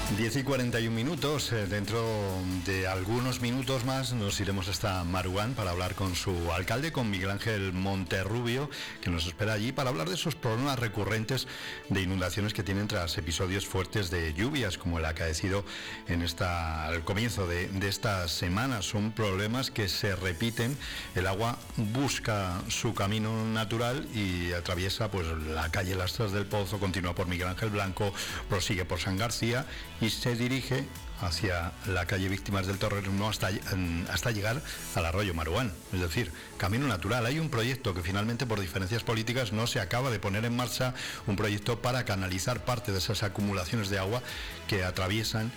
10:41. Dentro de algunos minutos más nos iremos hasta Maruán para hablar con su alcalde, con Miguel Ángel Monterrubio, que nos espera allí para hablar de esos problemas recurrentes de inundaciones que tienen tras episodios fuertes de lluvias, como el acaecido al comienzo de esta semana. Son problemas que se repiten. El agua busca su camino natural y atraviesa pues la calle Las Tras del Pozo, continúa por Miguel Ángel Blanco, prosigue por San García y se dirige hacia la calle Víctimas del Torreno hasta llegar al arroyo Maruán, es decir, camino natural. Hay un proyecto que finalmente por diferencias políticas no se acaba de poner en marcha, un proyecto para canalizar parte de esas acumulaciones de agua que atraviesan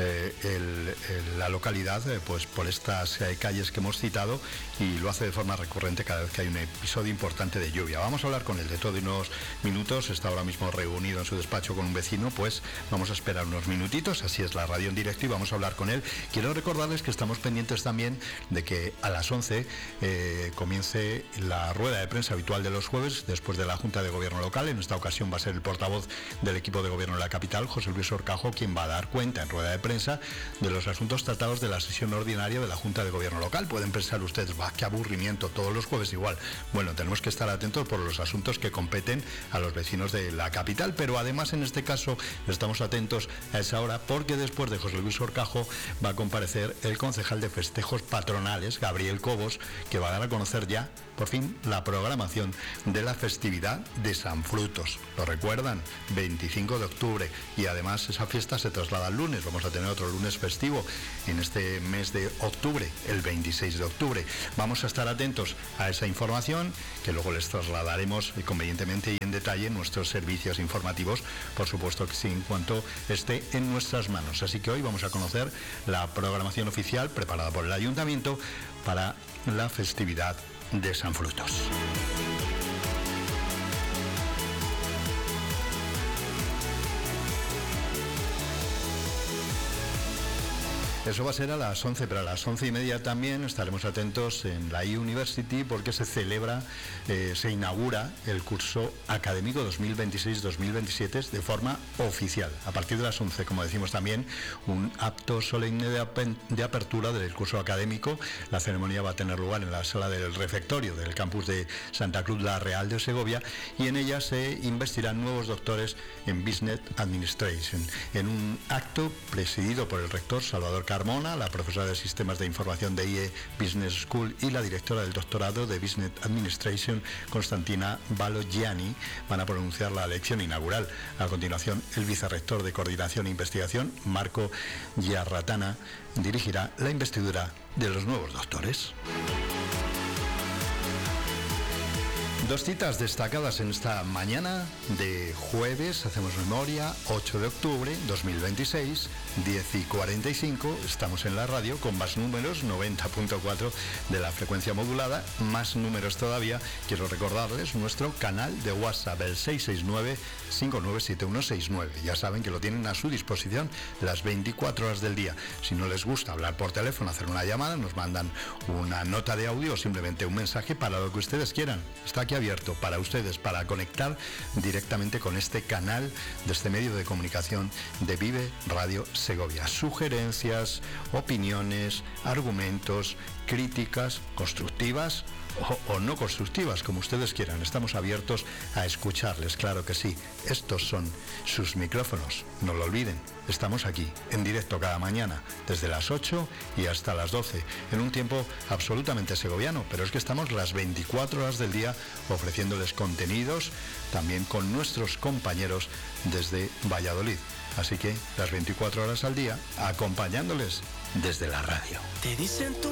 la localidad pues por estas calles que hemos citado, y lo hace de forma recurrente cada vez que hay un episodio importante de lluvia. Vamos a hablar con él dentro de unos minutos. Está ahora mismo reunido en su despacho con un vecino, pues vamos a esperar unos minutitos. Así es la radio en directo y vamos a hablar con él. Quiero recordarles que estamos pendientes también de que a las 11 comience la rueda de prensa habitual de los jueves después de la Junta de Gobierno local. En esta ocasión va a ser el portavoz del equipo de gobierno de la capital, José Luis Horcajo, quien va a dar cuenta en rueda de prensa de los asuntos tratados de la sesión ordinaria de la Junta de Gobierno local. Pueden pensar ustedes, qué aburrimiento, todos los jueves igual. Bueno, tenemos que estar atentos por los asuntos que competen a los vecinos de la capital, pero además en este caso estamos atentos a esa hora porque después de José Luis Horcajo va a comparecer el concejal de festejos patronales, Gabriel Cobos, que va a dar a conocer ya, por fin, la programación de la festividad de San Frutos. ¿Lo recuerdan? 25 de octubre. Y además esa fiesta se traslada al lunes. Vamos a tener otro lunes festivo en este mes de octubre, el 26 de octubre. Vamos a estar atentos a esa información que luego les trasladaremos convenientemente y en detalle en nuestros servicios informativos, por supuesto que sí, en cuanto esté en nuestras manos. Así que hoy vamos a conocer la programación oficial preparada por el Ayuntamiento para la festividad de San Frutos. Eso va a ser a las 11, pero a las 11:30 también estaremos atentos en la iUniversity porque se inaugura el curso académico 2026-2027 de forma oficial. A partir de las 11, como decimos también, un acto solemne de apertura del curso académico. La ceremonia va a tener lugar en la sala del refectorio del campus de Santa Cruz la Real de Segovia y en ella se investirán nuevos doctores en Business Administration, en un acto presidido por el rector Salvador Carmona, la profesora de Sistemas de Información de IE Business School y la directora del doctorado de Business Administration, Constantina Balogiani, van a pronunciar la lección inaugural. A continuación, el vicerrector de Coordinación e Investigación, Marco Giarratana, dirigirá la investidura de los nuevos doctores. Dos citas destacadas en esta mañana de jueves, hacemos memoria, 8 de octubre 2026, 10:45, estamos en la radio con más números, 90.4 de la frecuencia modulada, más números todavía. Quiero recordarles nuestro canal de WhatsApp, el 669-597169. Ya saben que lo tienen a su disposición las 24 horas del día. Si no les gusta hablar por teléfono, hacer una llamada, nos mandan una nota de audio o simplemente un mensaje para lo que ustedes quieran. Está aquí abierto para ustedes, para conectar directamente con este canal de este medio de comunicación de Vive Radio Segovia. Sugerencias, opiniones, argumentos, críticas constructivas o no constructivas, como ustedes quieran. Estamos abiertos a escucharles, claro que sí. Estos son sus micrófonos, no lo olviden. Estamos aquí, en directo cada mañana, desde las 8 y hasta las 12, en un tiempo absolutamente segoviano, pero es que estamos las 24 horas del día ofreciéndoles contenidos, también con nuestros compañeros desde Valladolid. Así que las 24 horas al día, acompañándoles desde la radio. Te dicen